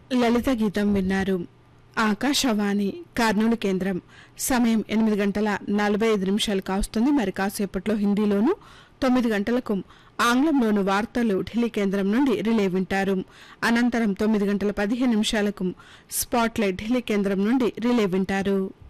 లలిత గీతం విన్నారు. ఆకాశవాణి కర్నూలు కేంద్రం. సమయం 8:45 కావస్తుంది. మరి కాసేపట్లో హిందీలోను, 9 గంటలకు ఆంగ్లంలోను వార్తలు ఢిల్లీ కేంద్రం నుండి రిలే వింటారు. అనంతరం 9:15 స్పాట్లైట్ ఢిల్లీ కేంద్రం నుండి రిలే వింటారు.